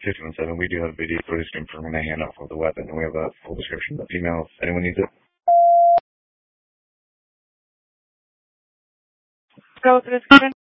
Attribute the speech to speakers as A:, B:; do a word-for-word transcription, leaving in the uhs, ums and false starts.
A: fifty one seven, we do have video footage confirming a handoff of the weapon, and we have a full description of the female if anyone needs it.
B: Go with the description.